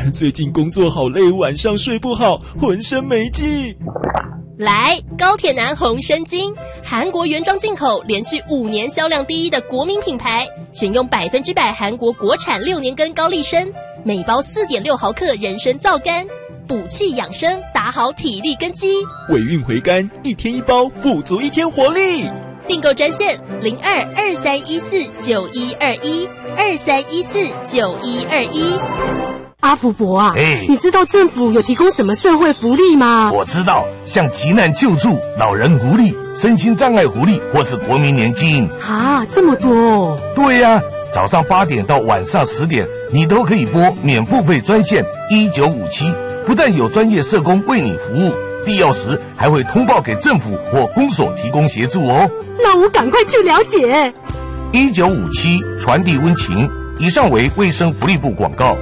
最近工作好累，晚上睡不好，浑身没劲。 来，高铁男红参精，韩国原装进口，连续5年销量第一的国民品牌，选用100%韩国国产6年根高丽参，每包4.6毫克人参皂苷，补气养生，打好体力根基。 尾韵回甘，1天1包，补足1天活力。 订购专线02-2314-9121，2314-9121。 阿福伯啊，你知道政府有提供什么社会福利吗？ 我知道，像急难救助、老人福利、身心障碍福利，或是国民年金。 啊，这么多哦！ 对呀，早上8点到晚上10点，你都可以拨免付费专线1957，不但有专业社工为你服务，必要时还会通报给政府或公所提供协助哦。 那我赶快去了解。 1957传递温情，以上为卫生福利部广告。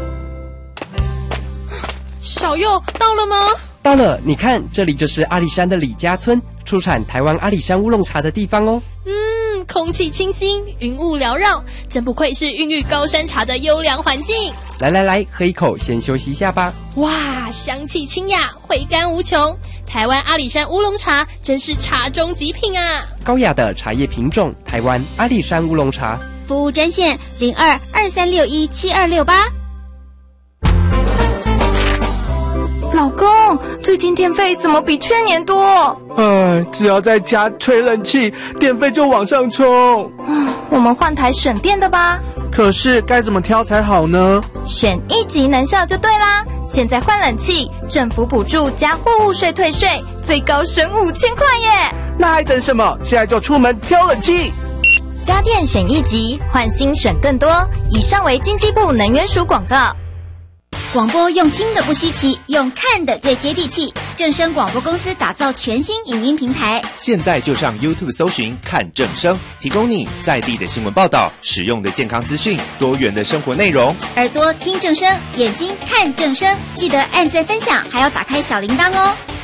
小佑到了吗？ 到了，你看，这里就是阿里山的李家村，出产台湾阿里山乌龙茶的地方哦。 空气清新，云雾缭绕，真不愧是孕育高山茶的优良环境。 来，喝一口，先休息一下吧。 哇，香气清雅，回甘无穷。台湾阿里山乌龙茶真是茶中极品啊！ 高雅的茶叶品种，台湾阿里山乌龙茶。 服务专线02-2361-7268。 老公，最近电费怎么比去年多？ 只要在家吹冷气，电费就往上冲。 我们换台省电的吧。 可是该怎么挑才好呢？ 选1级能效就对啦！现在换冷气，政府补助加货物税退税，最高省5000块耶！ 那还等什么？现在就出门挑冷气。 家电选1级，换新省更多。以上为经济部能源署广告。 广播用听的不稀奇，用看的最接地气。正声广播公司打造全新影音平台， 现在就上 YouTube 搜寻看正声，提供你在地的新闻报道、实用的健康资讯、多元的生活内容。 耳朵听正声，眼睛看正声，记得按赞分享，还要打开小铃铛哦。